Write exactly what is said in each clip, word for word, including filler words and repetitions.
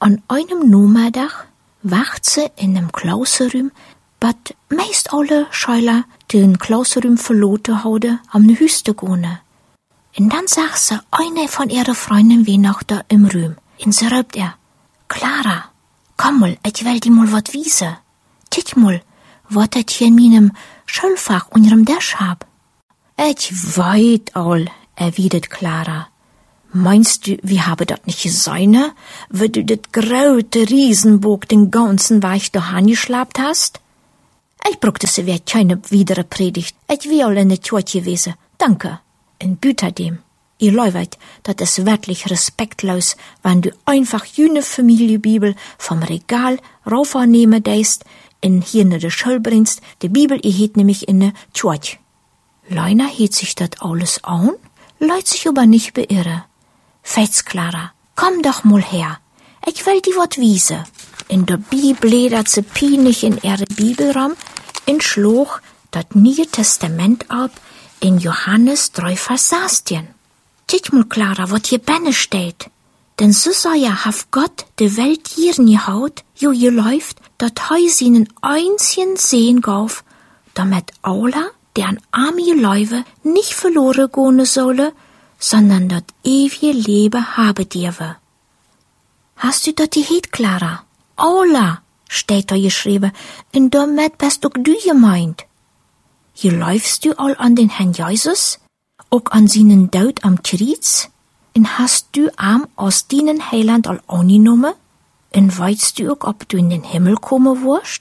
an einem Nomerdach wacht ze in einem Klauserum, wat meist alle Schüler den Klauserum verloten houden am de huis te gone. En dan zag ze eine von ihre Freunden wie noch da im Ruhm. En ze rupt er, Clara, komm mal, ich will dir mal wat wiese. Kijk mal, wat ich hier in meinem Schulfach unterm Tisch hab. Ich weit all, erwidert Clara. Meinst du, wir haben dat nicht gesehen, wo du dat graute Riesenburg den ganzen Weg dahin geschlappt hast? Ich brauchte se weer keine widere Predigt. Ich will all in de Tjootje wezen. Danke. En büterdem, ihr Leute, dat is wirklich respektlos, wenn du einfach jene Familiebibel vom Regal raufnehmen deist, in hier in de Schule bringst, die Bibel, ihr heet nämlich in de Tjootje. Leiner heet sich dat alles an, leut sich aber nicht beirre. Fetz, Clara, komm doch mal her. Ich will die wat wiese. In der Bibel ledert ze pienig in ihre Bibelraum, in schloch dat Neue Testament ab, in Johannes drei Vers sechzehn. Kijk mal, Clara, wat hier benne steht. Denn so sei ja haf Gott de Welt jieren gehaut, jo je läuft, dat hei seinen einzigen Sehen gauf, damit alle, der an arme Läufe nicht verloren gone solle, sondern dat ewige Leben habe dirwe. Hast du dat die heet, Clara? Alla, steht da geschrieben, und damit bist auch du gemeint. Hier läufst du all an den Herrn Jesus, auch an seinen Tod am Kreuz, und hast du am aus deinen Heiland all angenommen, und weißt du auch, ob du in den Himmel kommen wirst?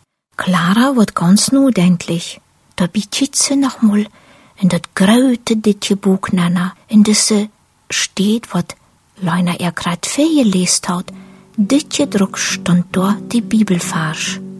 Clara wird ganz nachdenklich. Da bittet sie noch mal in dat graute ditje Buch nana, in desse steht, wat Leiner er grad vorgelesen hat. Ditje druck stand da die Bibelvers.